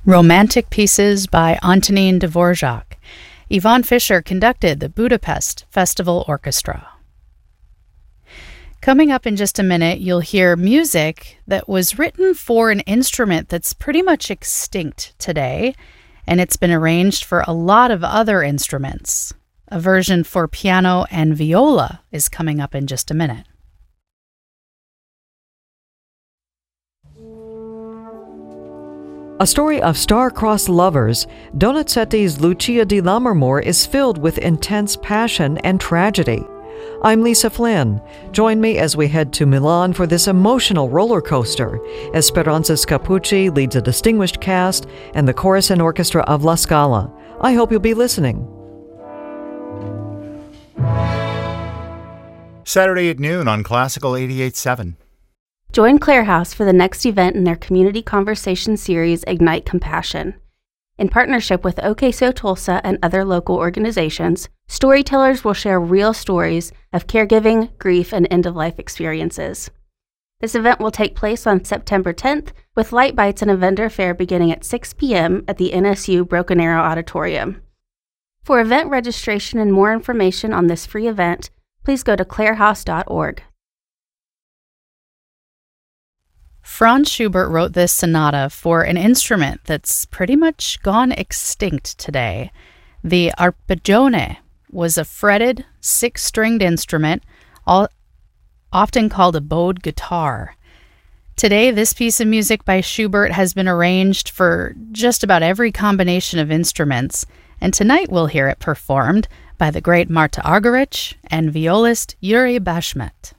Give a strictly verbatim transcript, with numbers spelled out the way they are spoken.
Romantic Pieces by Antonin Dvorak. Yvonne Fisher conducted the Budapest Festival Orchestra. Coming up in just a minute, you'll hear music that was written for an instrument that's pretty much extinct today, and it's been arranged for a lot of other instruments. A version for piano and viola is coming up in just a minute. A story of star-crossed lovers, Donizetti's Lucia di Lammermoor is filled with intense passion and tragedy. I'm Lisa Flynn. Join me as we head to Milan for this emotional roller coaster as Speranza Scapucci leads a distinguished cast and the chorus and orchestra of La Scala. I hope you'll be listening. Saturday at noon on Classical eighty-eight point seven. Join Clare House for the next event in their community conversation series, Ignite Compassion. In partnership with OK So Tulsa and other local organizations, storytellers will share real stories of caregiving, grief, and end-of-life experiences. This event will take place on September tenth, with light bites and a vendor fair beginning at six p.m. at the N S U Broken Arrow Auditorium. For event registration and more information on this free event, please go to clare house dot org. Franz Schubert wrote this sonata for an instrument that's pretty much gone extinct today. The arpeggione was a fretted, six-stringed instrument, all, often called a bowed guitar. Today, this piece of music by Schubert has been arranged for just about every combination of instruments, and tonight we'll hear it performed by the great Marta Argerich and violist Yuri Bashmet.